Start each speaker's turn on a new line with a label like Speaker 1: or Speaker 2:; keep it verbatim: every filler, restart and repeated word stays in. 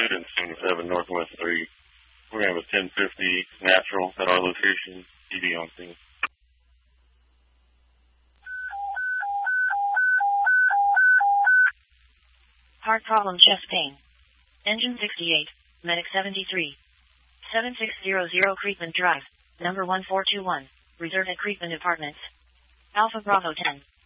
Speaker 1: in seven Northwest three. We're going to have a ten fifty natural at our location. T V on scene.
Speaker 2: Heart problem, chest pain. Engine sixty-eight, Medic seventy-three. seven six zero zero Creekman Drive, number one four two one, reserved at Creekman Apartments. Alpha Bravo ten.